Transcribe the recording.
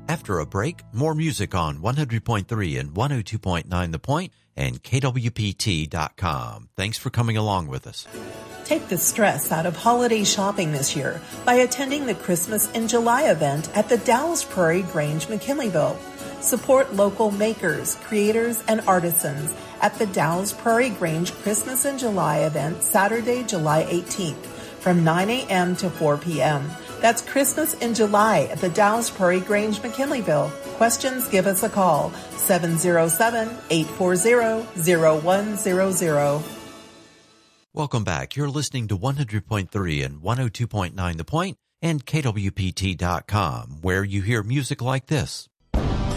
After a break, more music on 100.3 and 102.9 The Point and KWPT.com. Thanks for coming along with us. Take the stress out of holiday shopping this year by attending the Christmas in July event at the Dalles Prairie Grange, McKinleyville. Support local makers, creators, and artisans at the Dalles Prairie Grange Christmas in July event Saturday, July 18th from 9 a.m. to 4 p.m. That's Christmas in July at the Dalles Prairie Grange, McKinleyville. Questions, give us a call, 707-840-0100. Welcome back. You're listening to 100.3 and 102.9 The Point and KWPT.com, where you hear music like this.